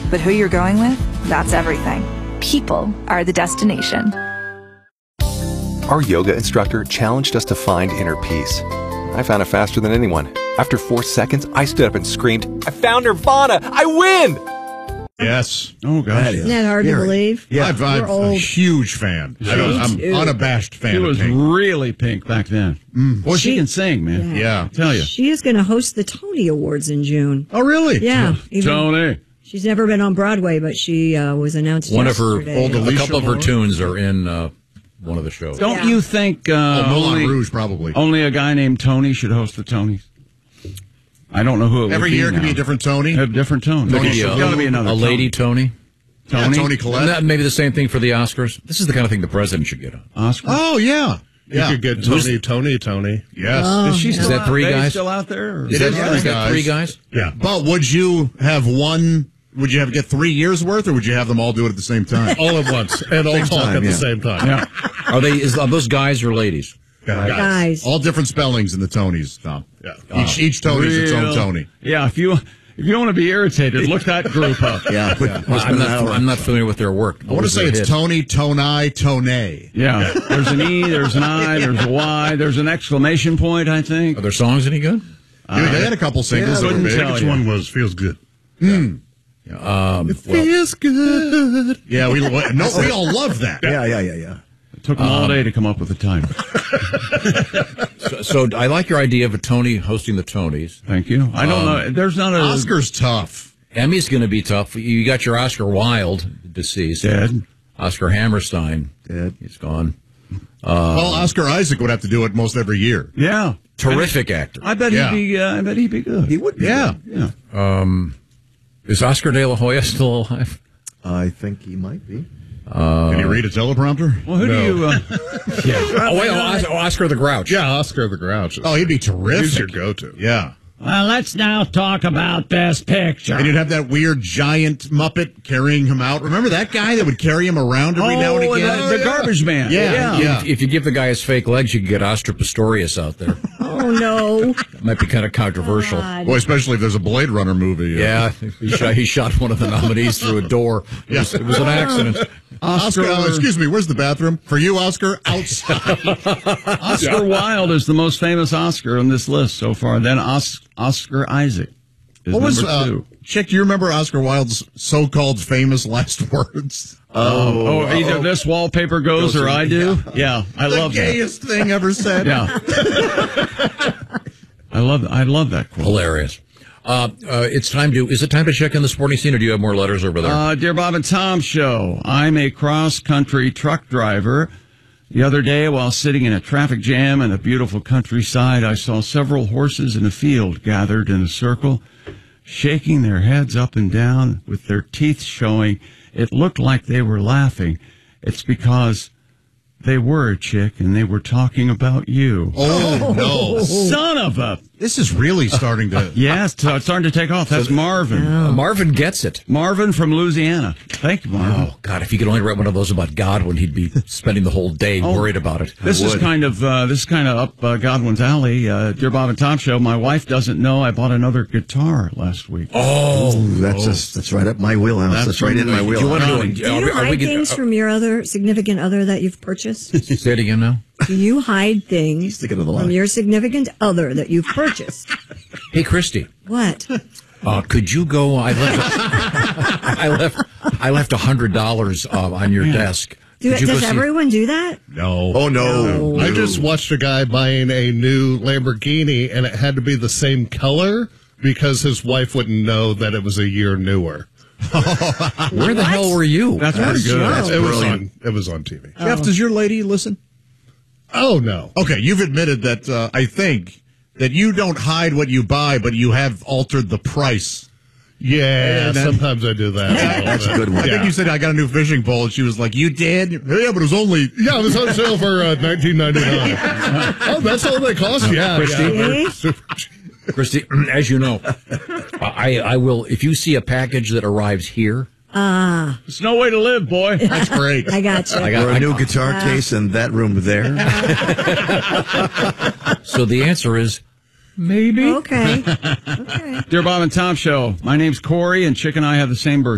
But who you're going with, that's everything. People are the destination. Our yoga instructor challenged us to find inner peace. I found it faster than anyone. After 4 seconds, I stood up and screamed, "I found Nirvana! I win!" Yes. Oh, gosh. Isn't that hard to believe? Yeah, I'm We're a old. huge fan. I'm unabashed fan She of was Pink. really Pink back then. Well, she can sing, man. Yeah. I tell you. She is going to host the Tony Awards in June. Oh, really? Yeah. Tony. She's never been on Broadway, but she was announced One of her, yesterday. a couple of her tunes are in one of the shows. Don't you think Moulin Rouge, probably. only a guy named Tony should host the Tonys? I don't know who it would Every be year now. could be a different Tony. A different Tony. Maybe There's got to be another a lady Tony. Yeah, Tony Collette. And that maybe the same thing for the Oscars. This is the kind of thing the president should get on. Oscar. Oh, yeah. You could get Tony. Yes. Is that three guys? still out there? Or? It is Is that three guys? Yeah. But would you have one? Would you have get 3 years worth, or would you have them all do it at the same time? All at once and all talk at the same time. Yeah. Are those guys or ladies? Guys. All different spellings in the Tonys, Tom. Yeah. Each Tony's its own Real- Tony. Yeah, if you want to be irritated, look that group up. Yeah. Well, I'm not familiar with their work. I want to say it's Tony, Tonai, Tonay. Yeah. There's an E, there's an I, there's a Y, there's an exclamation point, I think. Are their songs any good? They had a couple singles that were couldn't big. tell Which you. one feels good? Feels good. Yeah, we all love that. Yeah. It took them all day to come up with the title. So I like your idea of a Tony hosting the Tonys. Thank you. I don't know. There's not a... Oscar's tough. Emmy's going to be tough. You got your Oscar Wilde, deceased. Dead. Oscar Hammerstein. Dead. He's gone. Well, Oscar Isaac would have to do it most every year. Yeah. Terrific actor. I bet Yeah. he'd be good. He would be. Yeah. Yeah. Is Oscar De La Hoya still alive? I think he might be. Can you read a teleprompter? Well, who do you... Oh, wait, Oscar the Grouch. Yeah, Oscar the Grouch. Oh, he'd be terrific. He's your go-to. Yeah. Well, let's now talk about this picture. And you'd have that weird giant Muppet carrying him out. Remember that guy that would carry him around every now and again? The garbage man. Yeah. If you give the guy his fake legs, you can get Oscar Pistorius out there. Oh, no. That might be kind of controversial. God. Boy, especially if there's a Blade Runner movie. Yeah, he shot one of the nominees through a door. It was an accident. Oscar, excuse me, where's the bathroom? For you, Oscar, outside. Oscar Wilde is the most famous Oscar on this list so far. Then Oscar Isaac is What was, number 2. Chick, do you remember Oscar Wilde's so-called famous last words? Either this wallpaper goes or I do. Yeah, I love The that. gayest thing ever said. Yeah. I love that quote. Hilarious. Is it time to check in the sporting scene, or do you have more letters over there? Dear Bob and Tom Show, I'm a cross-country truck driver. The other day, while sitting in a traffic jam in a beautiful countryside, I saw several horses in a field gathered in a circle, shaking their heads up and down with their teeth showing. It looked like they were laughing. It's because they were a chick and they were talking about you. Oh, no. Son of a... This is really starting to... Yeah, it's starting to take off. That's Marvin. Marvin gets it. Marvin from Louisiana. Thank you, Marvin. Oh, God, if he could only write one of those about Godwin, he'd be spending the whole day worried about it. This is kind of up Godwin's alley. Dear Bob and Tom Show, my wife doesn't know I bought another guitar last week. That's right up my wheelhouse. That's right in my wheelhouse. Do you hide things from your other significant other that you've purchased? Say it again now. Do you hide things Sticking to the line. from your significant other that you've purchased? Hey, Christy. What? Could you go? I left $100 on your desk. Does everyone do that? No. Oh, no. I just watched a guy buying a new Lamborghini, and it had to be the same color because his wife wouldn't know that it was a year newer. Where the hell were you? That's pretty good. It was on TV. Jeff, does your lady listen? Oh, no. Okay, you've admitted that, I think, that you don't hide what you buy, but you have altered the price. Yeah, sometimes I do that. That's a good one. I think you said I got a new fishing pole, and she was like, "You did?" Yeah, but it was only... Yeah, it was on sale for $19.99. Oh, that's all they cost? Yeah. Christy? Christy, as you know, I will, if you see a package that arrives here... It's no way to live, boy. That's great. I got you. Or a new guitar case in that room there. So the answer is... Maybe. Okay. Dear Bob and Tom Show, my name's Corey, and Chick and I have the same birthday.